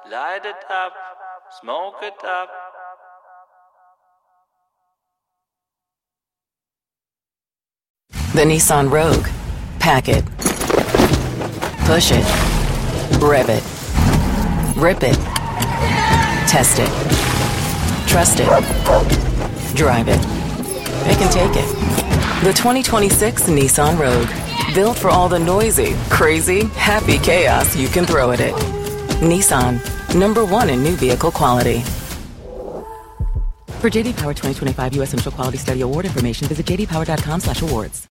Light it up, smoke it up. The Nissan Rogue. Pack it. Push it. Rev it. Rip it. Test it. Trust it. Drive it. It can take it. The 2026 Nissan Rogue. Built for all the noisy, crazy, happy chaos you can throw at it. Nissan. #1 in new vehicle quality. For JD Power 2025 U.S. Central Quality Study Award information, visit jdpower.com/awards.